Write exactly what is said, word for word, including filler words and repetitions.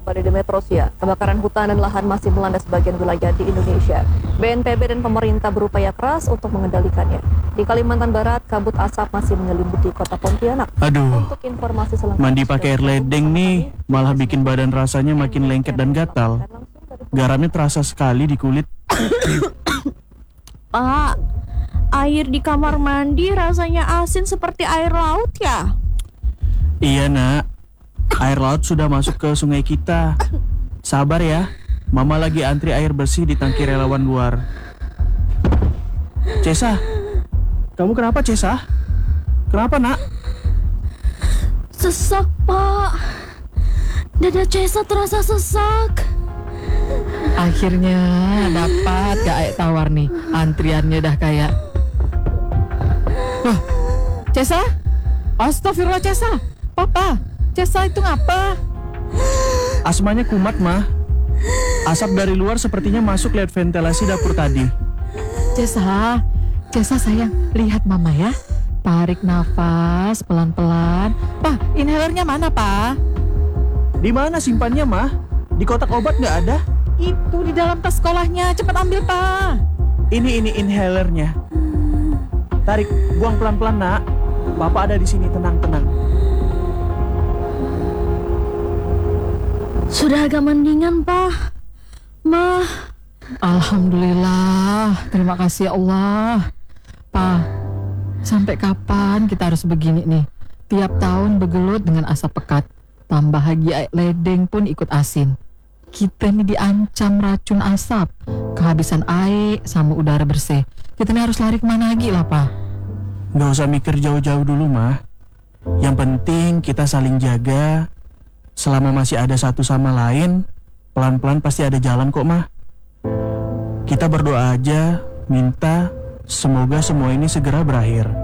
Kembali di Metro Asia, kebakaran hutan dan lahan masih melanda sebagian wilayah di Indonesia. B N P B dan pemerintah berupaya keras untuk mengendalikannya. Di Kalimantan Barat, kabut asap masih menyelimuti kota Pontianak. Aduh, Untuk informasi selengkapnya, mandi pakai air ledeng nih, malah bikin badan rasanya makin lengket dan gatal. Garamnya terasa sekali di kulit. Pak, air di kamar mandi rasanya asin seperti air laut ya? Iya nak, air laut sudah masuk ke sungai kita. Sabar ya, mama lagi antri air bersih di tangki relawan luar. Cesa, kamu kenapa Cesa? Kenapa nak? Sesak, Pak. Dada Cesa terasa sesak. Akhirnya dapat Kak Aik tawar nih. Antriannya dah kayak. Wah, Cesa? Astagfirullah Cesa. Papa, Cesa itu ngapa? Asmanya kumat mah. Asap dari luar sepertinya masuk lewat ventilasi dapur tadi. Cesa, Cesa sayang, lihat mama ya. Tarik nafas pelan-pelan. Pak, inhalernya mana Pak? Di mana simpannya mah? Di kotak obat nggak ada? Itu di dalam tas sekolahnya, cepat ambil Pak. Ini ini inhalernya. Tarik, buang pelan-pelan nak. Papa ada di sini, tenang-tenang. Sudah agak mendingan, Pak. Mah. Alhamdulillah, terima kasih ya Allah. Pak, sampai kapan kita harus begini nih? Tiap tahun bergelut dengan asap pekat. Tambah lagi air ledeng pun ikut asin. Kita nih diancam racun asap, kehabisan air sama udara bersih. Kita nih harus lari kemana lagi lah, Pak? Nggak usah mikir jauh-jauh dulu mah. Yang penting kita saling jaga. Selama masih ada satu sama lain, pelan-pelan pasti ada jalan kok mah. Kita berdoa aja, minta semoga semua ini segera berakhir.